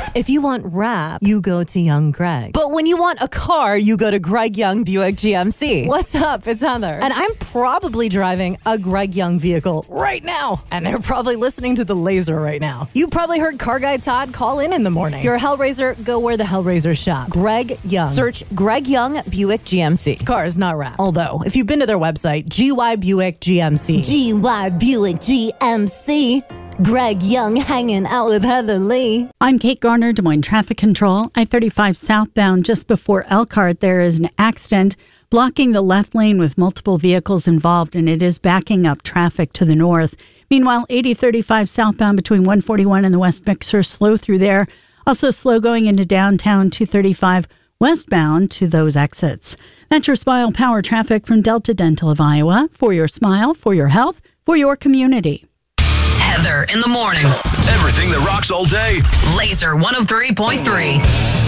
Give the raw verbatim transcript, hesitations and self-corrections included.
If you want rap, you go to Young Greg. But when you want a car, you go to Greg Young Buick G M C. What's up? It's Heather. And I'm probably driving a Greg Young vehicle right now. And they're probably listening to The Laser right now. You probably heard Car Guy Todd call in in the morning. If you're a Hellraiser, go where the Hellraisers shop. Greg Young. Search Greg Young Buick G M C. Cars, not rap. Although, if you've been to their website, G Y Buick G M C. G Y Buick G M C. Greg Young hanging out with Heather Lee. I'm Kate Garner, Des Moines Traffic Control. I thirty-five southbound, just before Elkhart, there is an accident blocking the left lane with multiple vehicles involved, and it is backing up traffic to the north. Meanwhile, eighty thirty-five southbound between one forty-one and the West Mixer, slow through there. Also slow going into downtown, two thirty-five westbound to those exits. That's your Smile Power traffic from Delta Dental of Iowa. For your smile, for your health, for your community. Heather in the morning. Everything that rocks all day. Laser one oh three point three.